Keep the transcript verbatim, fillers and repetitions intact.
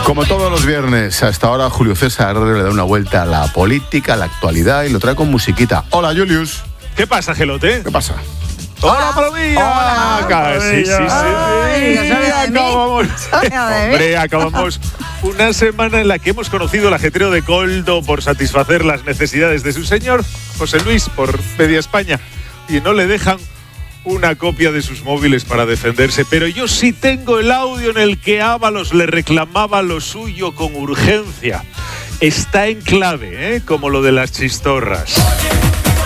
Como todos los viernes, hasta ahora Julio César le da una vuelta a la política, a la actualidad y lo trae con musiquita. Hola, Julius. ¿Qué pasa, Gelote? ¿Qué pasa? ¡Hola, Palomilla! Hola, sí, sí, sí. Ay, sí. ¿sabes de mí? Acabamos. ¿Sabes de mí? Hombre, acabamos una semana en la que hemos conocido el ajetreo de Coldo por satisfacer las necesidades de su señor, José Luis, por media España. Y no le dejan una copia de sus móviles para defenderse. Pero yo sí tengo el audio en el que Ábalos le reclamaba lo suyo con urgencia. Está en clave, ¿eh? Como lo de las chistorras.